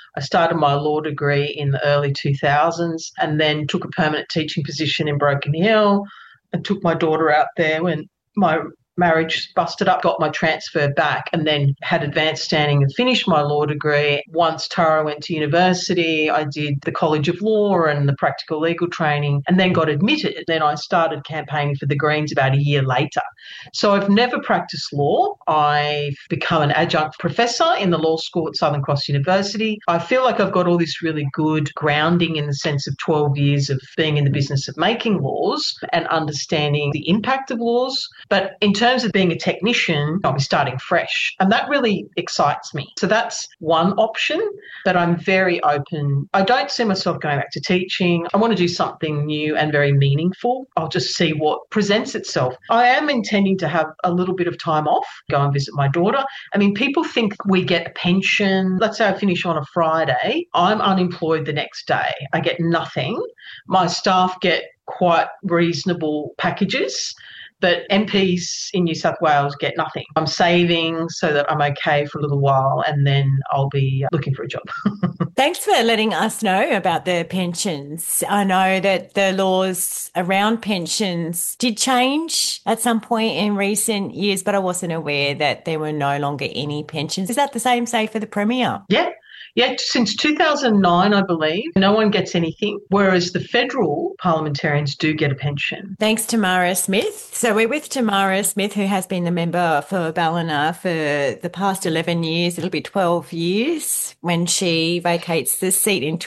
I started my law degree in the early 2000s and then took a permanent teaching position in Broken Hill and took my daughter out there when my marriage busted up, got my transfer back, and then had advanced standing and finished my law degree. Once Tara went to university, I did the College of Law and the practical legal training and then got admitted. Then I started campaigning for the Greens about a year later. So I've never practiced law. I've become an adjunct professor in the law school at Southern Cross University. I feel like I've got all this really good grounding in the sense of 12 years of being in the business of making laws and understanding the impact of laws. But in terms of being a technician, I'll be starting fresh. And that really excites me. So that's one option, but I'm very open. I don't see myself going back to teaching. I want to do something new and very meaningful. I'll just see what presents itself. I am intending to have a little bit of time off, go and visit my daughter. I mean, people think we get a pension. Let's say I finish on a Friday. I'm unemployed the next day. I get nothing. My staff get quite reasonable packages. But MPs in New South Wales get nothing. I'm saving so that I'm okay for a little while and then I'll be looking for a job. Thanks for letting us know about the pensions. I know that the laws around pensions did change at some point in recent years, but I wasn't aware that there were no longer any pensions. Is that the same, say, for the Premier? Yeah, since 2009, I believe, no one gets anything, whereas the federal parliamentarians do get a pension. Thanks, Tamara Smith. So we're with Tamara Smith, who has been the member for Ballina for the past 11 years. It'll be 12 years when she vacates the seat in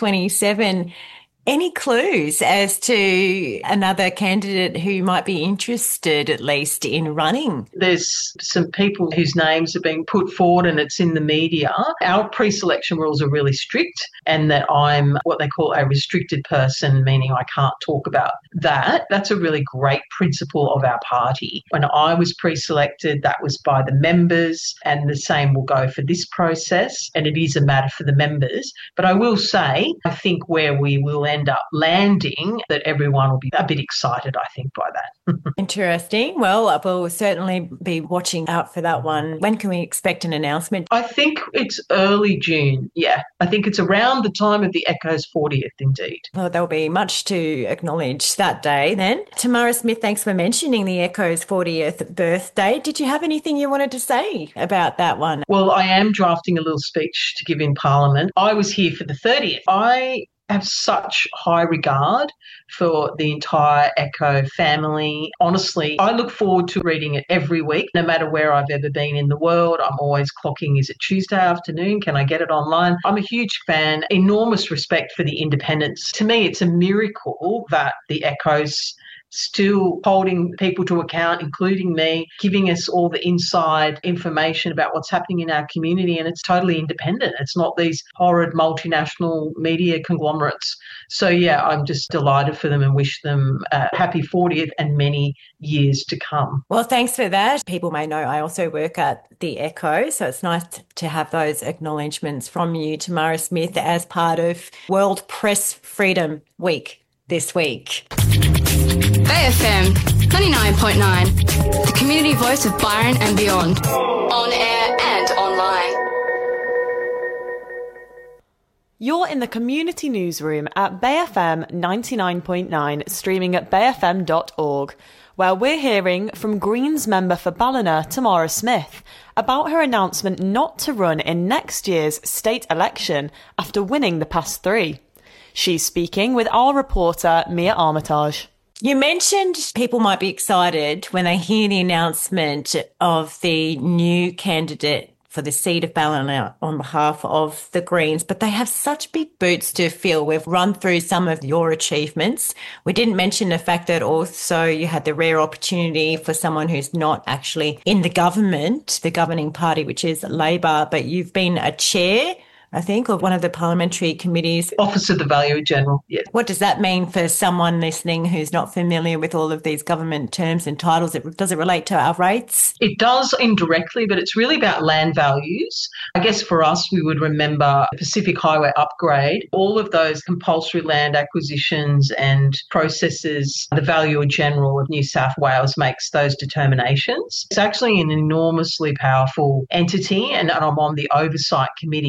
2027. Any clues as to another candidate who might be interested, at least, in running? There's some people whose names are being put forward and it's in the media. Our pre-selection rules are really strict and that I'm what they call a restricted person, meaning I can't talk about that. That's a really great principle of our party. When I was pre-selected, that was by the members, and the same will go for this process, and it is a matter for the members. But I will say, I think where we will end up landing, that everyone will be a bit excited, I think, by that. Interesting. Well, we'll certainly be watching out for that one. When can we expect an announcement? I think it's early June. Yeah, I think it's around the time of the Echo's 40th, indeed. Well, there'll be much to acknowledge that day then. Tamara Smith, thanks for mentioning the Echo's 40th birthday. Did you have anything you wanted to say about that one? Well, I am drafting a little speech to give in Parliament. I was here for the 30th. I have such high regard for the entire Echo family. Honestly, I look forward to reading it every week, no matter where I've ever been in the world. I'm always clocking, is it Tuesday afternoon? Can I get it online? I'm a huge fan, enormous respect for the independence. To me, it's a miracle that the Echo's still holding people to account, including me, giving us all the inside information about what's happening in our community, and it's totally independent. It's not these horrid multinational media conglomerates. So, yeah, I'm just delighted for them and wish them a happy 40th and many years to come. Well, thanks for that. People may know I also work at the Echo, so it's nice to have those acknowledgements from you, Tamara Smith, as part of World Press Freedom Week this week. Bay FM 99.9, the community voice of Byron and beyond, on air and online. You're in the community newsroom at Bay FM 99.9, streaming at bayfm.org, where we're hearing from Greens member for Ballina, Tamara Smith, about her announcement not to run in next year's state election after winning the past three. She's speaking with our reporter, Mia Armitage. You mentioned people might be excited when they hear the announcement of the new candidate for the seat of Ballina on behalf of the Greens, but they have such big boots to fill. We've run through some of your achievements. We didn't mention the fact that also you had the rare opportunity for someone who's not actually in the government, the governing party, which is Labor, but you've been a chair, I think, of one of the parliamentary committees. Office of the Valuer-General, yes. What does that mean for someone listening who's not familiar with all of these government terms and titles? Does it relate to our rates? It does indirectly, but it's really about land values. I guess for us, we would remember the Pacific Highway upgrade, all of those compulsory land acquisitions and processes. The Valuer-General of New South Wales makes those determinations. It's actually an enormously powerful entity, and I'm on the oversight committee. It's an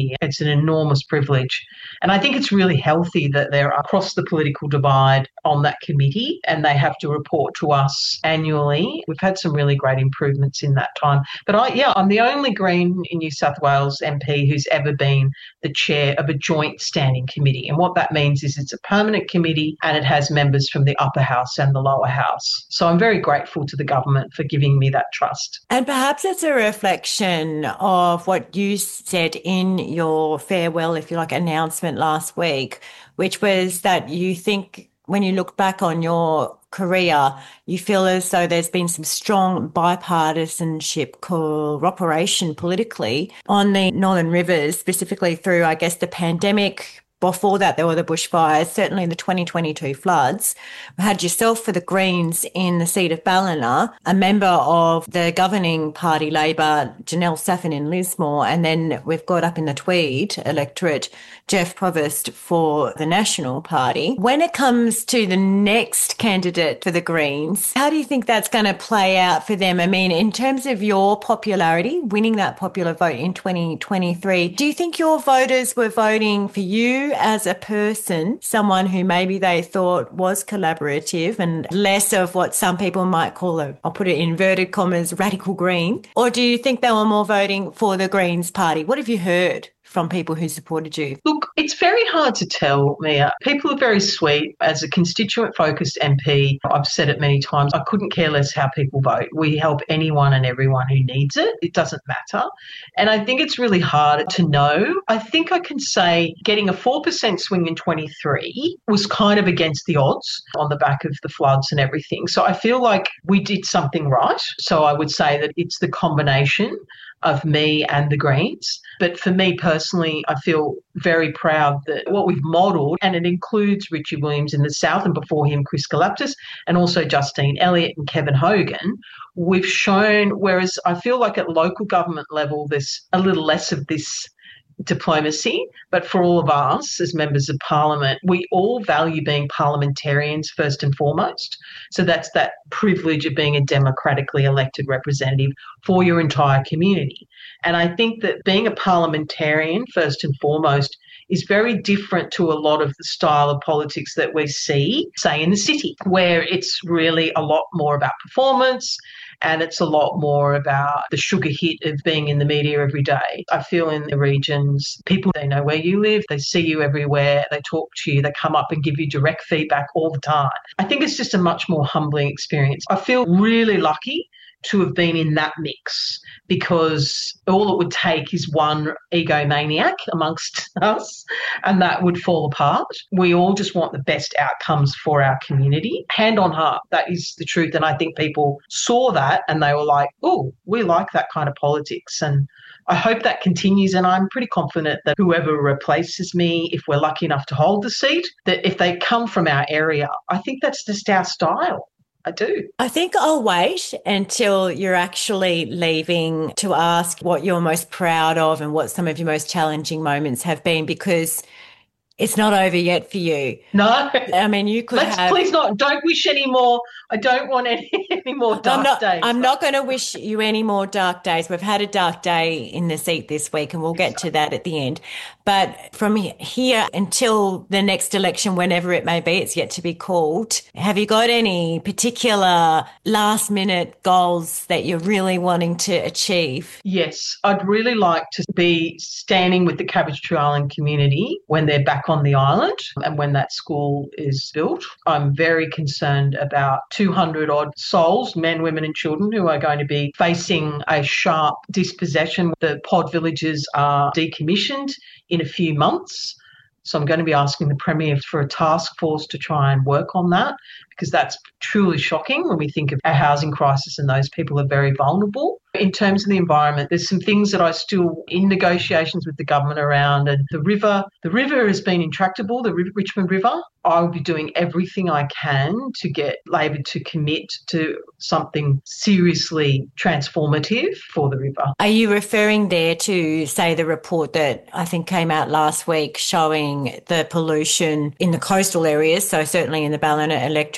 an enormous privilege. And I think it's really healthy that they're across the political divide on that committee and they have to report to us annually. We've had some really great improvements in that time. But I'm the only Green in New South Wales MP who's ever been the chair of a joint standing committee. And what that means is it's a permanent committee and it has members from the upper house and the lower house. So I'm very grateful to the government for giving me that trust. And perhaps it's a reflection of what you said in your farewell, if you like, announcement last week, which was that you think when you look back on your career, you feel as though there's been some strong bipartisanship cooperation politically on the Northern Rivers, specifically through, I guess, the pandemic. Before that, there were the bushfires, certainly the 2022 floods. We had yourself for the Greens in the seat of Ballina, a member of the governing party, Labor, Janelle Saffin in Lismore, and then we've got up in the Tweed electorate, Jeff Provost for the National Party. When it comes to the next candidate for the Greens, how do you think that's going to play out for them? I mean, in terms of your popularity, winning that popular vote in 2023, do you think your voters were voting for you as a person, someone who maybe they thought was collaborative and less of what some people might call I'll put it in inverted commas, radical green? Or do you think they were more voting for the Greens party? What have you heard from people who supported you? Look, it's very hard to tell, Mia. People are very sweet. As a constituent-focused MP, I've said it many times, I couldn't care less how people vote. We help anyone and everyone who needs it. It doesn't matter. And I think it's really hard to know. I think I can say getting a 4% swing in 23 was kind of against the odds on the back of the floods and everything. So I feel like we did something right. So I would say that it's the combination of me and the Greens. But for me personally, I feel very proud that what we've modelled, and it includes Richie Williams in the South and before him Chris Galaptis and also Justine Elliott and Kevin Hogan, we've shown, whereas I feel like at local government level there's a little less of this diplomacy, but for all of us as members of parliament, we all value being parliamentarians first and foremost. So that's that privilege of being a democratically elected representative for your entire community. And I think that being a parliamentarian first and foremost is very different to a lot of the style of politics that we see, say, in the city, where it's really a lot more about performance and it's a lot more about the sugar hit of being in the media every day. I feel in the regions, people, they know where you live, they see you everywhere, they talk to you, they come up and give you direct feedback all the time. I think it's just a much more humbling experience. I feel really lucky to have been in that mix because all it would take is one egomaniac amongst us and that would fall apart. We all just want the best outcomes for our community. Hand on heart, that is the truth. And I think people saw that and they were like, oh, we like that kind of politics. And I hope that continues, and I'm pretty confident that whoever replaces me, if we're lucky enough to hold the seat, that if they come from our area, I think that's just our style. I do. I think I'll wait until you're actually leaving to ask what you're most proud of and what some of your most challenging moments have been, because it's not over yet for you. No. I mean, you could please not. Don't wish any more. I don't want any more dark days. I'm not going to wish you any more dark days. We've had a dark day in the seat this week and we'll get to that at the end. But from here until the next election, whenever it may be, it's yet to be called. Have you got any particular last minute goals that you're really wanting to achieve? Yes, I'd really like to be standing with the Cabbage Tree Island community when they're back on the island and when that school is built. I'm very concerned about 200 odd souls, men, women and children, who are going to be facing a sharp dispossession. The pod villages are decommissioned in a few months. So I'm going to be asking the Premier for a task force to try and work on that, because that's truly shocking when we think of our housing crisis and those people are very vulnerable. In terms of the environment, there's some things that I still in negotiations with the government around. And the river has been intractable, the Richmond River. I will be doing everything I can to get Labor to commit to something seriously transformative for the river. Are you referring there to, say, the report that I think came out last week showing the pollution in the coastal areas, so certainly in the Ballina electorate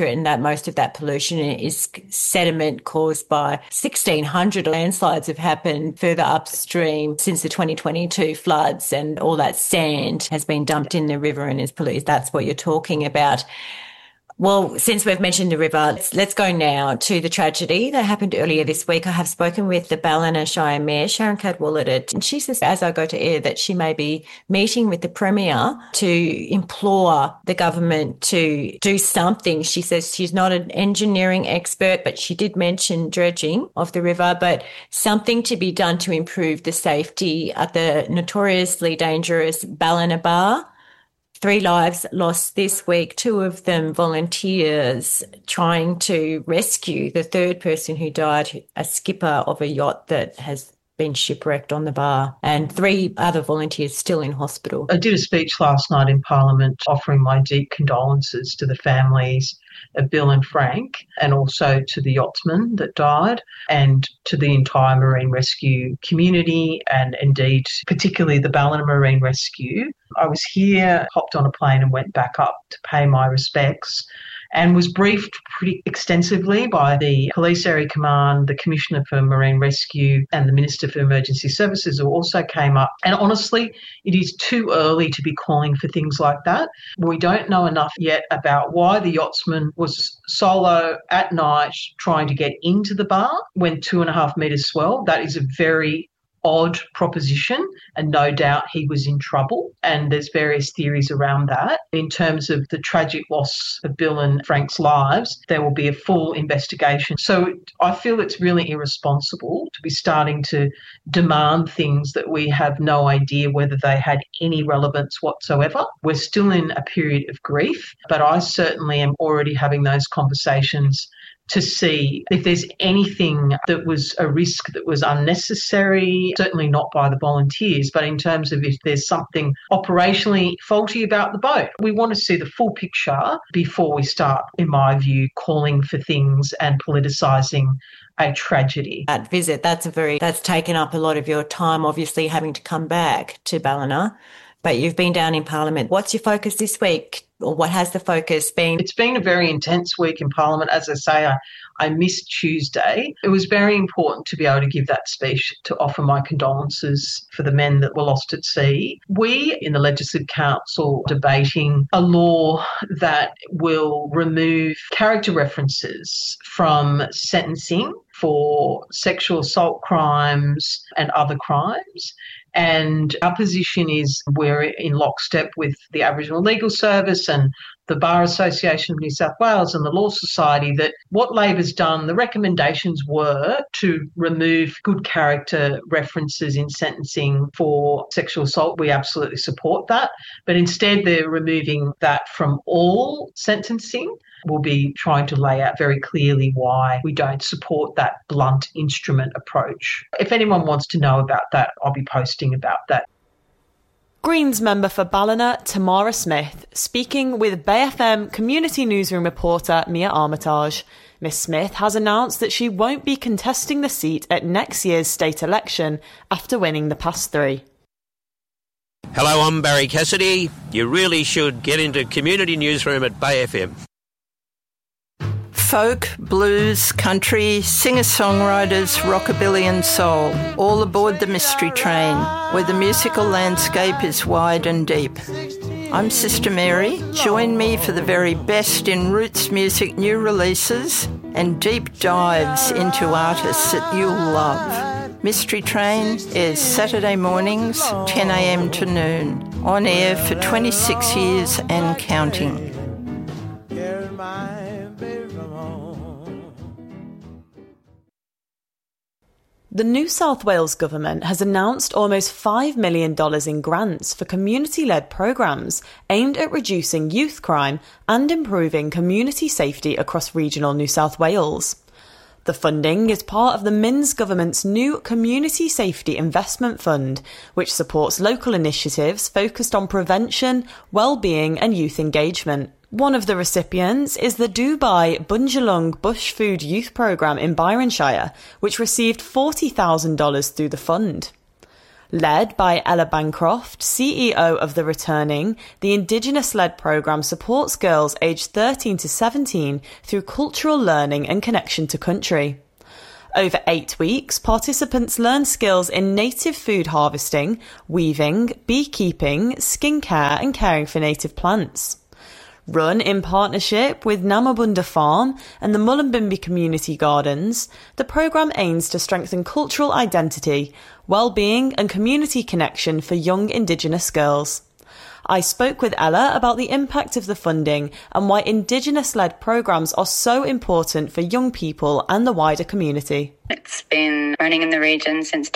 and that most of that pollution is sediment caused by 1,600 landslides have happened further upstream since the 2022 floods, and all that sand has been dumped in the river and is polluted. That's what you're talking about. Well, since we've mentioned the river, let's go now to the tragedy that happened earlier this week. I have spoken with the Ballina Shire Mayor, Sharon Cadwallader, and she says, as I go to air, that she may be meeting with the Premier to implore the government to do something. She says she's not an engineering expert, but she did mention dredging of the river, but something to be done to improve the safety at the notoriously dangerous Ballina Bar. 3 lives lost this week, 2 of them volunteers trying to rescue the third person who died, a skipper of a yacht that has been shipwrecked on the bar, and 3 other volunteers still in hospital. I did a speech last night in Parliament offering my deep condolences to the families of Bill and Frank, and also to the yachtsman that died, and to the entire marine rescue community, and indeed particularly the Ballina Marine Rescue. I was here, hopped on a plane and went back up to pay my respects, and was briefed pretty extensively by the Police Area Command, the Commissioner for Marine Rescue, and the Minister for Emergency Services, who also came up. And honestly, it is too early to be calling for things like that. We don't know enough yet about why the yachtsman was solo at night trying to get into the bar when 2.5 metres swell. That is a very odd proposition, and no doubt he was in trouble, and there's various theories around that. In terms of the tragic loss of Bill and Frank's lives, there will be a full investigation. So I feel it's really irresponsible to be starting to demand things that we have no idea whether they had any relevance whatsoever. We're still in a period of grief, but I certainly am already having those conversations to see if there's anything that was a risk that was unnecessary, certainly not by the volunteers, but in terms of if there's something operationally faulty about the boat. We want to see the full picture before we start, in my view, calling for things and politicising a tragedy. That visit, that's taken up a lot of your time, obviously having to come back to Ballina, but you've been down in Parliament. What's your focus this week? Or what has the focus been? It's been a very intense week in Parliament. As I say, I missed Tuesday. It was very important to be able to give that speech to offer my condolences for the men that were lost at sea. We in the Legislative Council are debating a law that will remove character references from sentencing for sexual assault crimes and other crimes. And our position is we're in lockstep with the Aboriginal Legal Service and the Bar Association of New South Wales and the Law Society that what Labor's done, the recommendations were to remove good character references in sentencing for sexual assault. We absolutely support that. But instead they're removing that from all sentencing. We'll be trying to lay out very clearly why we don't support that blunt instrument approach. If anyone wants to know about that, I'll be posting about that. Greens member for Ballina, Tamara Smith, speaking with Bay FM community newsroom reporter Mia Armitage. Miss Smith has announced that she won't be contesting the seat at next year's state election after winning the past 3. Hello, I'm Barry Cassidy. You really should get into community newsroom at Bay FM. Folk, blues, country, singer-songwriters, rockabilly and soul, all aboard the Mystery Train, where the musical landscape is wide and deep. I'm Sister Mary. Join me for the very best in roots music new releases and deep dives into artists that you'll love. Mystery Train is Saturday mornings, 10 a.m. to noon, on air for 26 years and counting. The New South Wales Government has announced almost $5 million in grants for community-led programmes aimed at reducing youth crime and improving community safety across regional New South Wales. The funding is part of the Minns government's new Community Safety Investment Fund, which supports local initiatives focused on prevention, well-being and youth engagement. One of the recipients is the Dubai Bunjalung Bush Food Youth Programme in Byron Shire, which received $40,000 through the fund. Led by Ella Bancroft, CEO of The Returning, the Indigenous-led programme supports girls aged 13 to 17 through cultural learning and connection to country. Over 8 weeks, participants learn skills in native food harvesting, weaving, beekeeping, skincare and caring for native plants. Run in partnership with Namabunda Farm and the Mullumbimby Community Gardens, the programme aims to strengthen cultural identity, well-being and community connection for young Indigenous girls. I spoke with Ella about the impact of the funding and why Indigenous-led programmes are so important for young people and the wider community. It's been running in the region since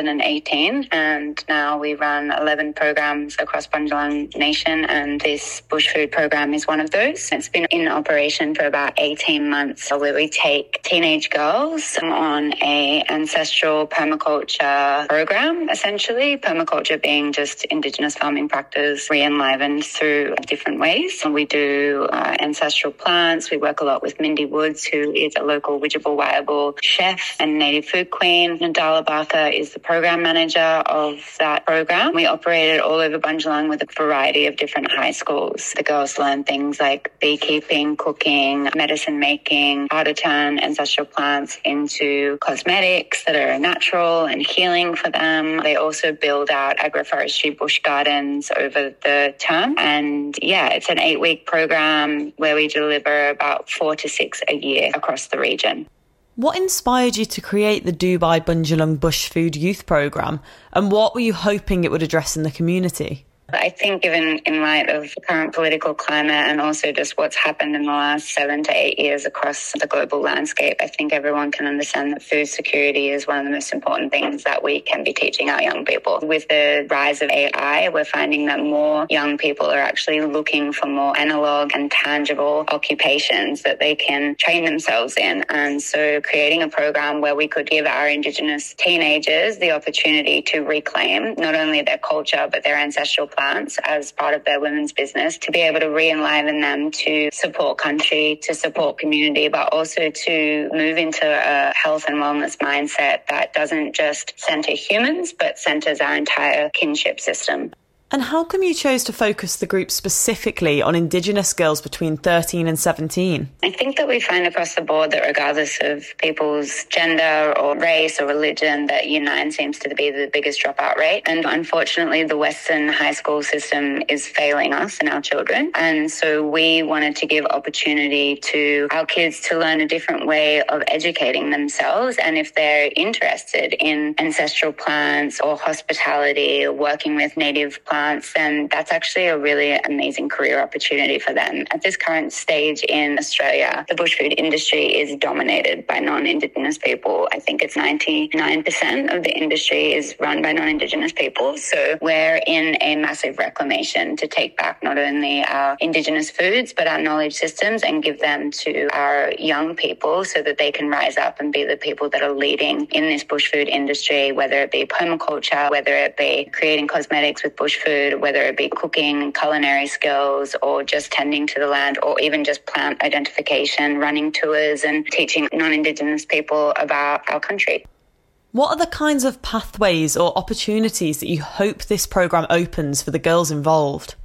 2018, and now we run 11 programs across Bundjalung Nation, and this bush food program is one of those. It's been in operation for about 18 months, where we take teenage girls on a ancestral permaculture program, essentially. Permaculture being just Indigenous farming practice re-enlivened through different ways. We do ancestral plants. We work a lot with Mindy Woods, who is a local Widjabul Waiable chef and native food queen. Nadala Barker is the program manager of that program. We operate it all over Bundjalung with a variety of different high schools. The girls learn things like beekeeping, cooking, medicine making, how to turn ancestral plants into cosmetics that are natural and healing for them. They also build out agroforestry bush gardens over the term. And yeah, it's an 8-week program where we deliver about 4 to 6 a year across the region. What inspired you to create the Dubai Bundjalung Bush Food Youth Programme, and what were you hoping it would address in the community? I think given in light of the current political climate and also just what's happened in the last 7 to 8 years across the global landscape, I think everyone can understand that food security is one of the most important things that we can be teaching our young people. With the rise of AI, we're finding that more young people are actually looking for more analog and tangible occupations that they can train themselves in. And so creating a program where we could give our Indigenous teenagers the opportunity to reclaim not only their culture but their ancestral plants as part of their women's business, to be able to re-enliven them to support country, to support community, but also to move into a health and wellness mindset that doesn't just centre humans, but centres our entire kinship system. And how come you chose to focus the group specifically on Indigenous girls between 13 and 17? I think that we find across the board that regardless of people's gender or race or religion, that Year 9 seems to be the biggest dropout rate. And unfortunately, the Western high school system is failing us and our children. And so we wanted to give opportunity to our kids to learn a different way of educating themselves. And if they're interested in ancestral plants or hospitality or working with native plants, then that's actually a really amazing career opportunity for them. At this current stage in Australia, the bush food industry is dominated by non-Indigenous people. I think it's 99% of the industry is run by non-Indigenous people. So we're in a massive reclamation to take back not only our Indigenous foods, but our knowledge systems and give them to our young people so that they can rise up and be the people that are leading in this bush food industry, whether it be permaculture, whether it be creating cosmetics with bush food, whether it be cooking, culinary skills, or just tending to the land, or even just plant identification, running tours and teaching non-Indigenous people about our country. What are the kinds of pathways or opportunities that you hope this programme opens for the girls involved?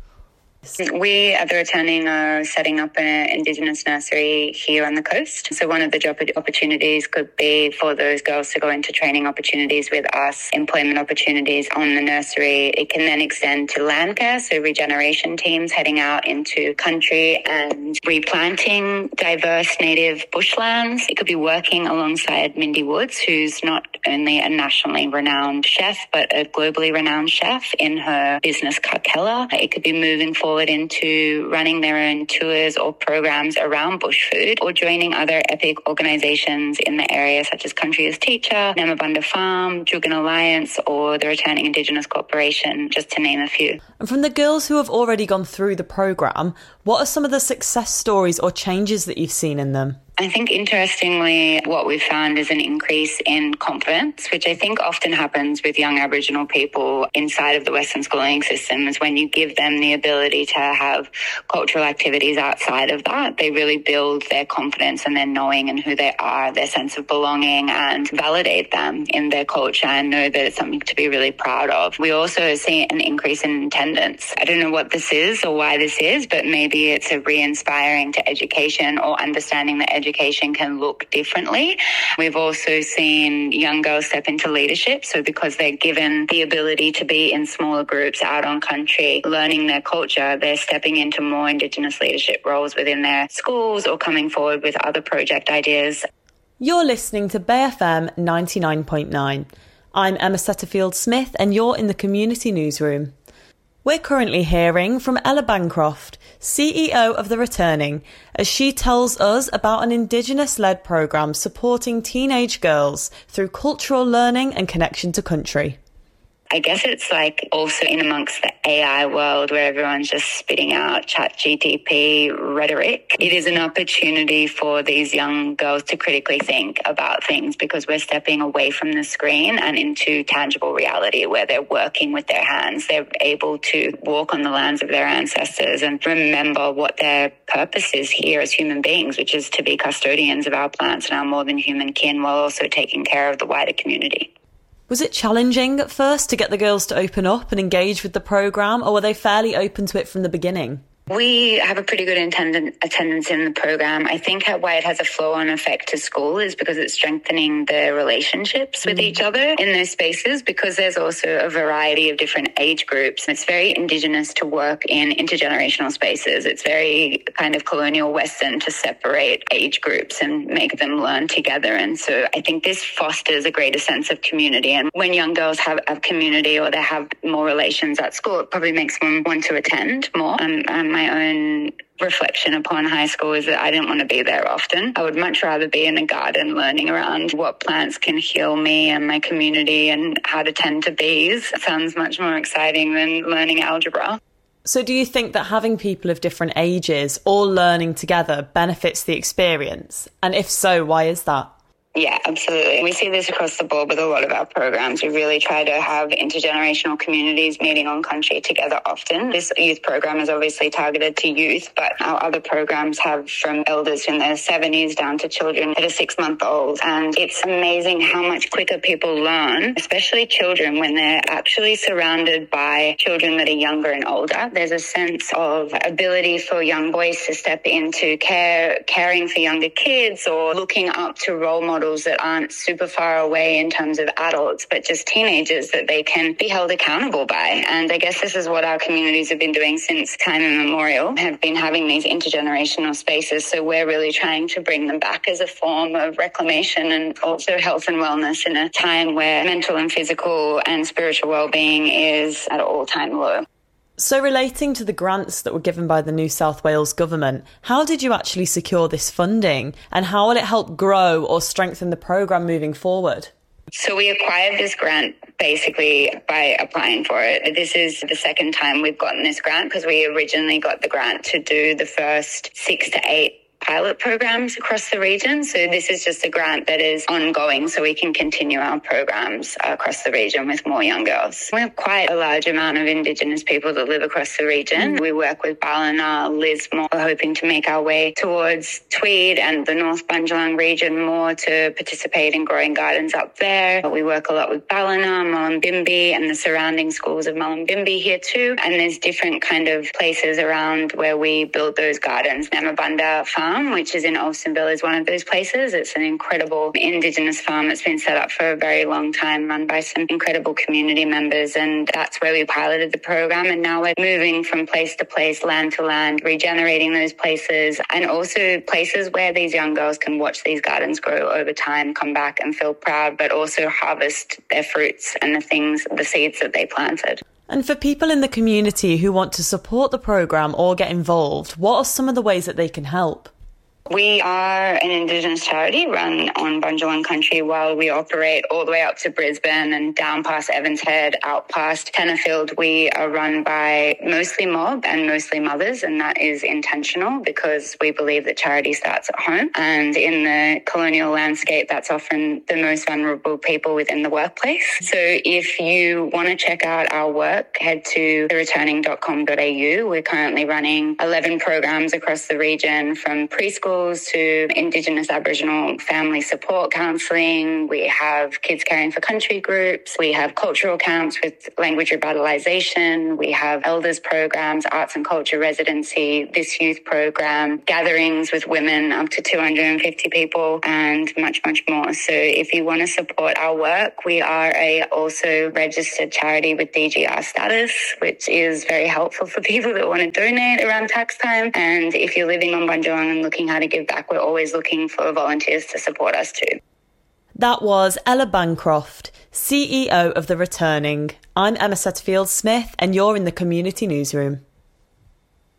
We at The Returning are setting up an Indigenous nursery here on the coast. So one of the job opportunities could be for those girls to go into training opportunities with us, employment opportunities on the nursery. It can then extend to land care, so regeneration teams heading out into country and replanting diverse native bushlands. It could be working alongside Mindy Woods, who's not only a nationally renowned chef, but a globally renowned chef in her business Karkella. It could be moving forward into running their own tours or programs around bush food, or joining other epic organisations in the area such as Country as Teacher, Namabunda Farm, Jugan Alliance, or the Returning Indigenous Corporation, just to name a few. And from the girls who have already gone through the programme, what are some of the success stories or changes that you've seen in them? I think interestingly, what we've found is an increase in confidence, which I think often happens with young Aboriginal people inside of the Western schooling system, is when you give them the ability to have cultural activities outside of that, they really build their confidence and their knowing and who they are, their sense of belonging, and validate them in their culture and know that it's something to be really proud of. We also see an increase in attendance. I don't know what this is or why this is, but maybe it's a re-inspiring to education or understanding that education can look differently. We've also seen young girls step into leadership. So because they're given the ability to be in smaller groups out on country, learning their culture, they're stepping into more Indigenous leadership roles within their schools or coming forward with other project ideas. You're listening to BayFM 99.9. I'm Emma Setterfield-Smith and you're in the Community Newsroom. We're currently hearing from Ella Bancroft, CEO of The Returning, as she tells us about an Indigenous-led programme supporting teenage girls through cultural learning and connection to country. I guess it's like also in amongst the AI world where everyone's just spitting out ChatGPT rhetoric. It is an opportunity for these young girls to critically think about things because we're stepping away from the screen and into tangible reality where they're working with their hands. They're able to walk on the lands of their ancestors and remember what their purpose is here as human beings, which is to be custodians of our plants and our more than human kin while also taking care of the wider community. Was it challenging at first to get the girls to open up and engage with the programme, or were they fairly open to it from the beginning? We have a pretty good attendance in the program. I think why it has a flow-on effect to school is because it's strengthening the relationships with each other in those spaces, because there's also a variety of different age groups. It's very Indigenous to work in intergenerational spaces. It's very kind of colonial Western to separate age groups and make them learn together. And so I think this fosters a greater sense of community. And when young girls have a community or they have more relations at school, it probably makes them want to attend more. My own reflection upon high school is that I didn't want to be there often. I would much rather be in a garden learning around what plants can heal me and my community and how to tend to bees. It sounds much more exciting than learning algebra. So do you think that having people of different ages all learning together benefits the experience? And if so, why is that? Yeah, absolutely. We see this across the board with a lot of our programs. We really try to have intergenerational communities meeting on country together often. This youth program is obviously targeted to youth, but our other programs have from elders in their 70s down to children that are 6-month-olds. And it's amazing how much quicker people learn, especially children, when they're actually surrounded by children that are younger and older. There's a sense of ability for young boys to step into caring for younger kids or looking up to role models that aren't super far away in terms of adults, but just teenagers that they can be held accountable by. And I guess this is what our communities have been doing since time immemorial, have been having these intergenerational spaces. So we're really trying to bring them back as a form of reclamation and also health and wellness in a time where mental and physical and spiritual well-being is at an all-time low. So relating to the grants that were given by the New South Wales government, how did you actually secure this funding and how will it help grow or strengthen the programme moving forward? So we acquired this grant basically by applying for it. This is the second time we've gotten this grant because we originally got the grant to do the first 6 to 8 pilot programs across the region. So this is just a grant that is ongoing so we can continue our programs across the region with more young girls. We have quite a large amount of Indigenous people that live across the region. We work with Ballina, Lismore. We're hoping to make our way towards Tweed and the North Bundjalung region more to participate in growing gardens up there. We work a lot with Ballina, Mullumbimby and the surrounding schools of Mullumbimby here too. And there's different kind of places around where we build those gardens. Namabunda Farm, which is in Olsenville, is one of those places. It's an incredible Indigenous farm that's been set up for a very long time, run by some incredible community members. And that's where we piloted the program. And now we're moving from place to place, land to land, regenerating those places and also places where these young girls can watch these gardens grow over time, come back and feel proud, but also harvest their fruits and the seeds that they planted. And for people in the community who want to support the programme or get involved, what are some of the ways that they can help? We are an Indigenous charity run on Bundjalung country while we operate all the way up to Brisbane and down past Evans Head, out past Tenterfield. We are run by mostly mob and mostly mothers, and that is intentional because we believe that charity starts at home. And in the colonial landscape, that's often the most vulnerable people within the workplace. So if you want to check out our work, head to thereturning.com.au. We're currently running 11 programs across the region, from preschool to Indigenous Aboriginal family support counselling. We have kids caring for country groups. We have cultural camps with language revitalisation. We have elders programs, arts and culture residency, this youth program, gatherings with women up to 250 people, and much, much more. So if you want to support our work, we are a also registered charity with DGR status, which is very helpful for people that want to donate around tax time. And if you're living on Bundjalung and looking how to give back, we're always looking for volunteers to support us too. That was Ella Bancroft, CEO of The Returning. I'm Emma Setterfield-Smith, and you're in the Community Newsroom.